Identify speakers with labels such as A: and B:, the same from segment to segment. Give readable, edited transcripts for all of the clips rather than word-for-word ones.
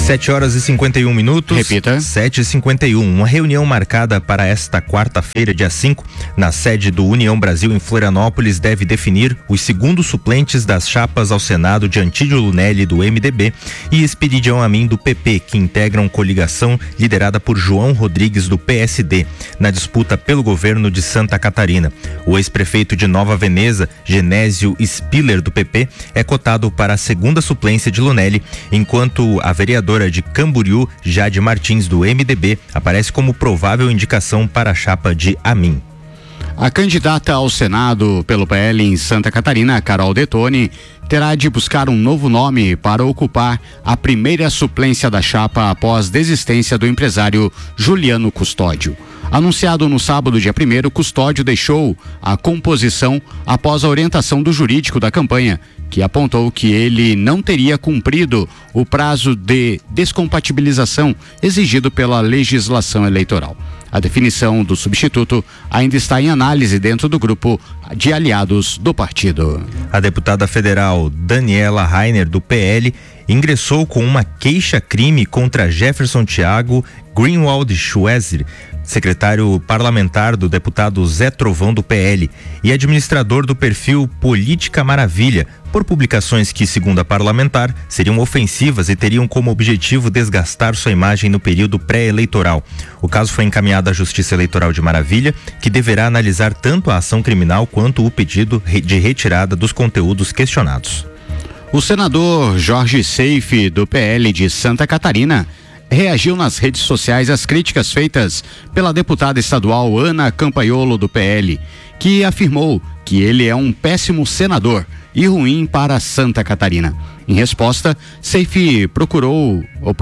A: 7h51.
B: Repita.
A: 7h51. Uma reunião marcada para esta quarta-feira, dia 5, na sede do União Brasil em Florianópolis, deve definir os segundos suplentes das chapas ao Senado de Antídio Lunelli, do MDB, e Esperidião Amin, do PP, que integram coligação liderada por João Rodrigues, do PSD, na disputa pelo governo de Santa Catarina. O ex-prefeito de Nova Veneza, Genésio Spiller, do PP, é cotado para a segunda suplência de Lunelli, enquanto a vereadora de Camboriú, Jade Martins, do MDB, aparece como provável indicação para a chapa de Amin.
B: A candidata ao Senado pelo PL em Santa Catarina, Carol Detoni, terá de buscar um novo nome para ocupar a primeira suplência da chapa após desistência do empresário Juliano Custódio. Anunciado no sábado, dia 1º, Custódio deixou a composição após a orientação do jurídico da campanha, que apontou que ele não teria cumprido o prazo de descompatibilização exigido pela legislação eleitoral. A definição do substituto ainda está em análise dentro do grupo de aliados do partido.
A: A deputada federal Daniela Rainer, do PL, ingressou com uma queixa-crime contra Jefferson Thiago Greenwald Schwezer, secretário parlamentar do deputado Zé Trovão, do PL, e administrador do perfil Política Maravilha, por publicações que, segundo a parlamentar, seriam ofensivas e teriam como objetivo desgastar sua imagem no período pré-eleitoral. O caso foi encaminhado à Justiça Eleitoral de Maravilha, que deverá analisar tanto a ação criminal quanto o pedido de retirada dos conteúdos questionados.
B: O senador Jorge Seife, do PL de Santa Catarina, reagiu nas redes sociais às críticas feitas pela deputada estadual Ana Campaiolo, do PL, que afirmou que ele é um péssimo senador e ruim para Santa Catarina. Em resposta, Seife provocou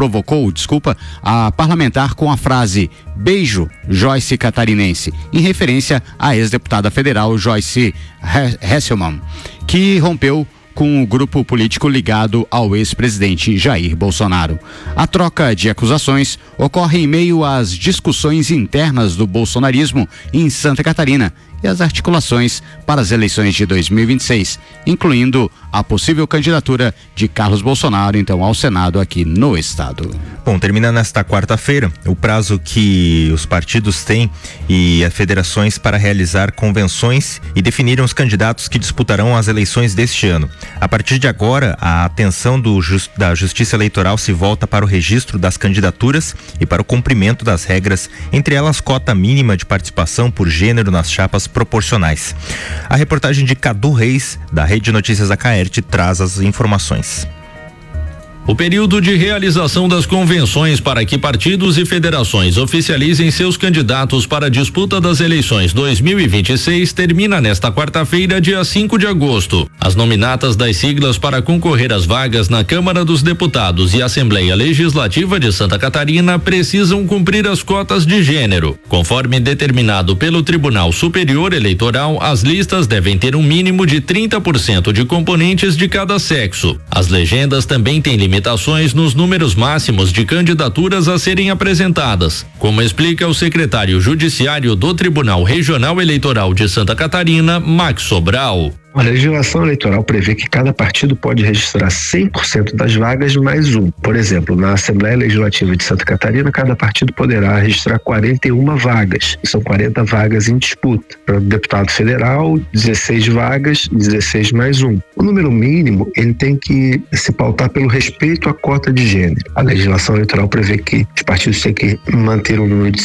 B: a parlamentar com a frase "Beijo, Joyce Catarinense", em referência à ex-deputada federal Joyce Hasselmann, que rompeu com o grupo político ligado ao ex-presidente Jair Bolsonaro. A troca de acusações ocorre em meio às discussões internas do bolsonarismo em Santa Catarina e as articulações para as eleições de 2026, incluindo a possível candidatura de Carlos Bolsonaro, então, ao Senado aqui no estado.
A: Bom, termina nesta quarta-feira o prazo que os partidos têm e as federações para realizar convenções e definirem os candidatos que disputarão as eleições deste ano. A partir de agora, a atenção da Justiça Eleitoral se volta para o registro das candidaturas e para o cumprimento das regras, entre elas cota mínima de participação por gênero nas chapas proporcionais. A reportagem de Cadu Reis, da Rede de Notícias da Caerte, traz as informações.
C: O período de realização das convenções para que partidos e federações oficializem seus candidatos para a disputa das eleições 2026 termina nesta quarta-feira, dia 5 de agosto. As nominatas das siglas para concorrer às vagas na Câmara dos Deputados e Assembleia Legislativa de Santa Catarina precisam cumprir as cotas de gênero. Conforme determinado pelo Tribunal Superior Eleitoral, as listas devem ter um mínimo de 30% de componentes de cada sexo. As legendas também têm limitações nos números máximos de candidaturas a serem apresentadas, como explica o secretário judiciário do Tribunal Regional Eleitoral de Santa Catarina, Max Sobral.
D: A legislação eleitoral prevê que cada partido pode registrar 100% das vagas mais um. Por exemplo, na Assembleia Legislativa de Santa Catarina, cada partido poderá registrar 41 vagas. São 40 vagas em disputa. Para o deputado federal, 16 vagas, 16 mais um. O número mínimo, ele tem que se pautar pelo respeito à cota de gênero. A legislação eleitoral prevê que os partidos têm que manter um número de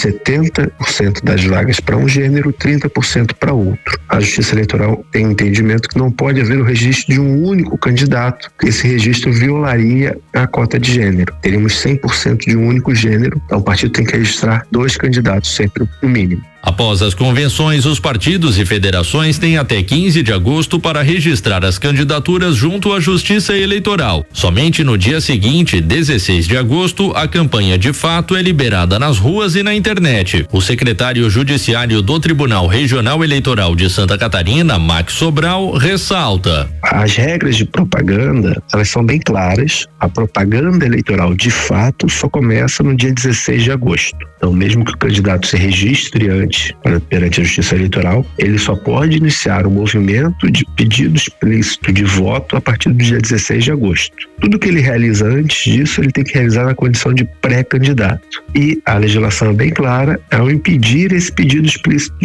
D: 70% das vagas para um gênero, 30% para outro. A Justiça Eleitoral tem entendimento que não pode haver o registro de um único candidato, que esse registro violaria a cota de gênero. Teríamos 100% de um único gênero, então o partido tem que registrar 2 candidatos, sempre o mínimo.
C: Após as convenções, os partidos e federações têm até 15 de agosto para registrar as candidaturas junto à Justiça Eleitoral. Somente no dia seguinte, 16 de agosto, a campanha de fato é liberada nas ruas e na internet. O secretário judiciário do Tribunal Regional Eleitoral de Santa Catarina, Max Sobral, ressalta:
D: as regras de propaganda, elas são bem claras. A propaganda eleitoral de fato só começa no dia 16 de agosto. Então, mesmo que o candidato se registre antes realizante perante a Justiça Eleitoral, ele só pode iniciar o movimento de pedido explícito de voto a partir do dia 16 de agosto. Tudo que ele realiza antes disso, ele tem que realizar na condição de pré-candidato. E a legislação é bem clara ao impedir esse pedido explícito